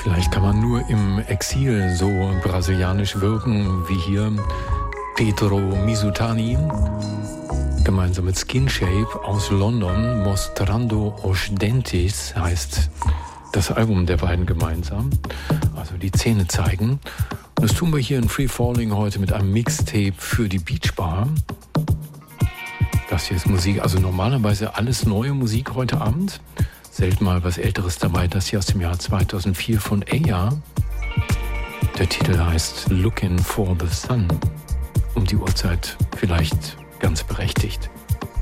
Vielleicht kann man nur im Exil so brasilianisch wirken wie hier Pedro Misutani, gemeinsam mit Skin Shape aus London. Mostrando os Dentes heißt das Album der beiden gemeinsam, also die Zähne zeigen. Und das tun wir hier in Free Falling heute mit einem Mixtape für die Beach Bar. Das hier ist Musik, also normalerweise alles neue Musik heute Abend. Selten mal was Älteres dabei, das hier aus dem Jahr 2004 von Aya. Der Titel heißt Looking for the Sun. Um die Uhrzeit vielleicht ganz berechtigt.